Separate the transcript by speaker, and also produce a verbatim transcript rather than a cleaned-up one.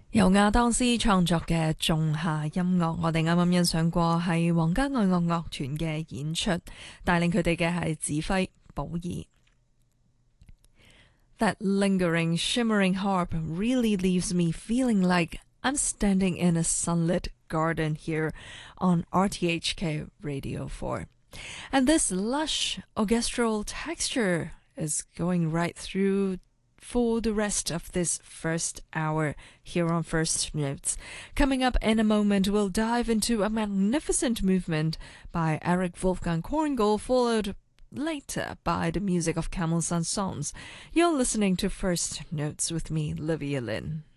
Speaker 1: 由亞當斯創作嘅仲夏音樂，我哋啱啱欣賞過係皇家愛樂樂團嘅演出，帶領佢哋嘅係指揮保爾。That lingering, shimmering harp really leaves me feeling like I'm standing in a sunlit garden here on R T H K Radio four. And this lush orchestral texture is going right through for the rest of this first hour here on First Notes. Coming up in a moment, we'll dive into a magnificent movement by Eric Wolfgang Korngold, followed later by the music of Camille Saint-Saëns. You're listening to First Notes with me, Livia Lynn.